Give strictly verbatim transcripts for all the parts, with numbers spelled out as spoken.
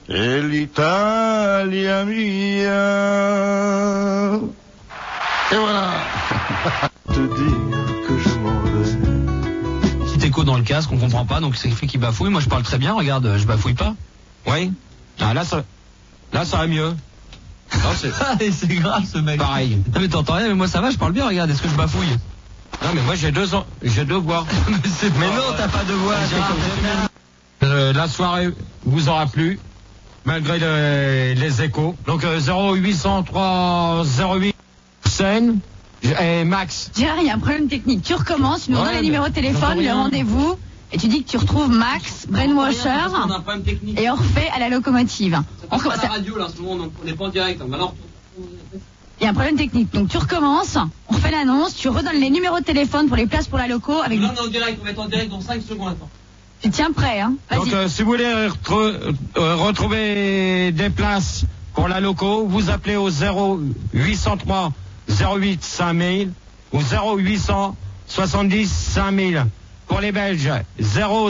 Et l'Italia mia. Et voilà. Te dire que je m'en vais. Petit écho dans le casque, on comprend pas, donc c'est fait qu'il bafouille. Moi je parle très bien, regarde, je bafouille pas. Oui. Ah là ça, là ça va mieux. Non, c'est... c'est grave ce mec. Pareil. Non mais t'entends rien, mais moi ça va, je parle bien, regarde, est-ce que je bafouille? Non mais moi j'ai deux ans, j'ai deux voix. mais, mais non, t'as pas de voix. Euh, la soirée vous aura plu, malgré le, les échos. Donc euh, zéro huit cent trois zéro huit scène et Max. Gérard, il y a un problème technique. Tu recommences, tu nous donnes les numéros de téléphone, le rendez-vous, et tu dis que tu retrouves Max, Brainwasher et Orphée à la locomotive. On passe à la radio là en ce moment, donc on n'est pas en direct. Maintenant, il y a un problème technique. Donc tu recommences, on refait l'annonce, tu redonnes les numéros de téléphone pour les places pour la loco avec. Là on est en direct, on va être en direct dans cinq secondes. Attends. Tu tiens prêt, hein? Vas-y. Donc euh, si vous voulez re- euh, retrouver des places pour la loco, vous appelez au zéro huit cent trois zéro huit cinq mille ou zéro huit cent soixante-dix cinq mille. Pour les Belges, zéro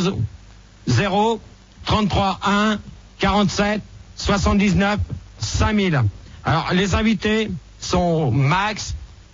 zéro trente-trois un quarante-sept soixante-dix-neuf cinq mille. Alors les invités sont Max,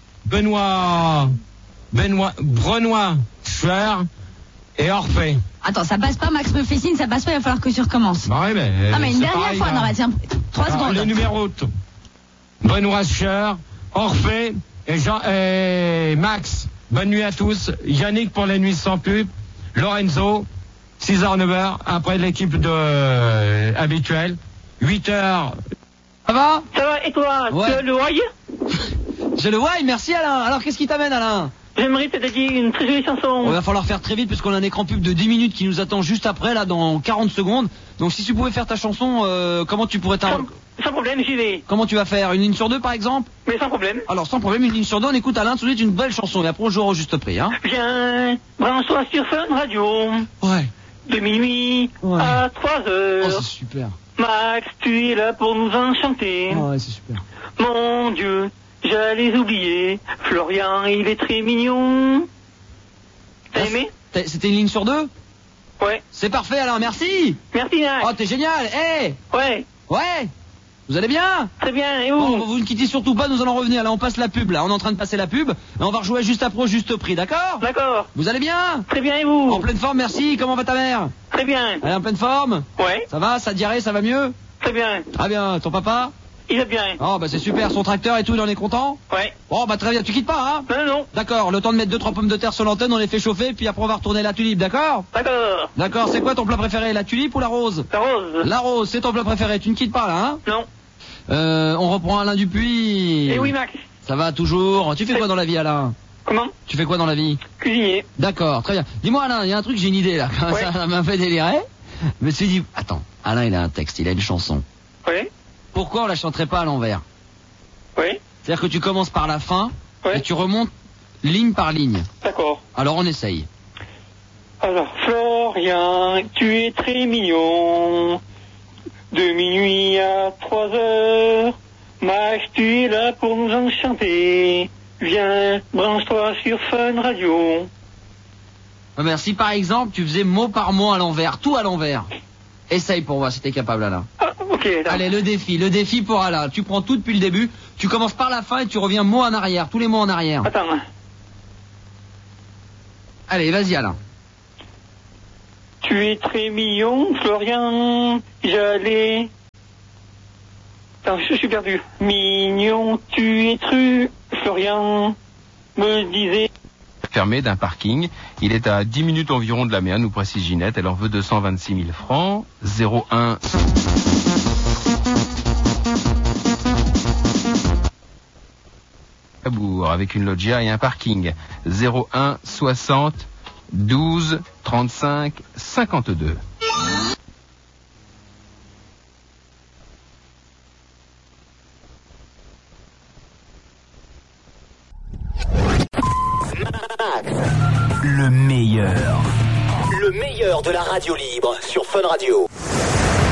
Benoît, Benoît, Brenois Schwer et Orphée. Attends, ça passe pas, Max me fait signe, ça passe pas, il va falloir que tu recommences. Bah oui, mais. Ah, mais une dernière pareil, fois, là. non, bah, tiens, trois Alors, secondes. les numéros t- Benoît Schwer, Orphée et, Jean, et Max. Bonne nuit à tous. Yannick pour les nuits sans pub. Lorenzo, six heures neuf heures, après l'équipe de euh, habituelle. huit heures. Ça va? Ça va, et toi? Ouais. Tu as le why? J'ai le why, merci Alain. Alors qu'est-ce qui t'amène Alain? J'aimerais te dédier une très jolie chanson. Il va falloir faire très vite puisqu'on a un écran pub de dix minutes qui nous attend juste après, là, dans quarante secondes. Donc si tu pouvais faire ta chanson, euh, comment tu pourrais t'en... Sans, sans problème, j'y vais. Comment tu vas faire? Une ligne sur deux par exemple? Mais sans problème. Alors sans problème, une ligne sur deux, on écoute Alain tout de suite une belle chanson et après on jouera au juste prix, hein. Viens, branche-toi sur Fun Radio. Ouais. De minuit Ouais. à trois heures. Oh c'est super. Max, tu es là pour nous enchanter. Ouais c'est super. Mon Dieu, j'allais oublier. Florian, il est très mignon. T'as aimé? T'as- C'était une ligne sur deux? Ouais. C'est parfait Alain, merci. Merci, Max. Oh t'es génial. Eh Ouais. Ouais. Vous allez bien? Très bien, et vous? Bon, vous ne quittez surtout pas, nous allons revenir. Là on passe la pub, là on est en train de passer la pub. Là on va rejouer juste après au juste prix, d'accord? D'accord. Vous allez bien? Très bien, et vous? En pleine forme, merci. Comment va ta mère? Très bien. Elle est en pleine forme? Ouais. Ça va? Ça diarrhée, ça va mieux? Très bien. Très bien. Ton papa? Il va bien. Oh bah c'est super, son tracteur et tout, il en est content? Ouais. Bon bah très bien, tu quittes pas hein? Non, non. D'accord, le temps de mettre deux trois pommes de terre sur l'antenne, on les fait chauffer, puis après on va retourner la tulipe, d'accord? D'accord. D'accord, c'est quoi ton plat préféré, la tulipe ou la rose? La rose. La rose, c'est ton plat préféré, tu ne quittes pas là hein? Non. Euh, on reprend Alain Dupuis. Eh oui, Max. Ça va toujours? Tu fais quoi dans la vie Alain? Comment? Tu fais quoi dans la vie? Cuisinier. D'accord, très bien. Dis-moi Alain, il y a un truc, j'ai une idée là, Ouais. ça, ça m'a fait délirer. Je me suis dit, attends, Alain il a un texte, il a une chanson. Oui. Pourquoi on la chanterait pas à l'envers? Oui. C'est-à-dire que tu commences par la fin Ouais. et tu remontes ligne par ligne. D'accord. Alors on essaye. Alors, Florian, tu es très mignon. De minuit à trois heures. Max, tu es là pour nous enchanter. Viens, branche-toi sur Fun Radio. Ah ben, si par exemple tu faisais mot par mot à l'envers, tout à l'envers. Essaye pour voir si t'es capable Alain. Ah, ok. d'accord. Allez, le défi, le défi pour Alain. Tu prends tout depuis le début, tu commences par la fin et tu reviens mot en arrière, tous les mots en arrière. Attends. Allez, vas-y Alain. Tu es très mignon, Florian. J'allais... Attends, je suis perdu. Mignon, tu es tru, Florian. Me disait... Fermé d'un parking. Il est à dix minutes environ de la mer, nous précise Ginette. Elle en veut deux cent vingt-six mille francs. zéro un. Cabourg, avec une loggia et un parking. zéro un soixante douze trente-cinq cinquante-deux. Le meilleur. Le meilleur de la radio libre sur Fun Radio.